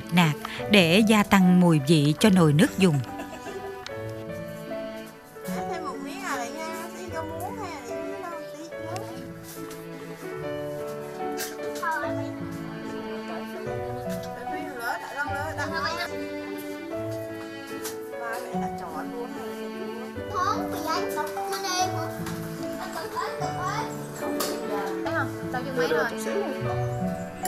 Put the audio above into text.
nạc để gia tăng mùi vị cho nồi nước dùng. Thêm một miếng này nha, tí rau muống hay là tí đâu tí nữa. Phi lỡ tại đâu lỡ đặt rồi. Ba mẹ đã chọn luôn rồi. Hón bị anh đọc lên em hả? Anh tự ấy. Không, Thấy không? Tao chưa mấy rồi. Xíu.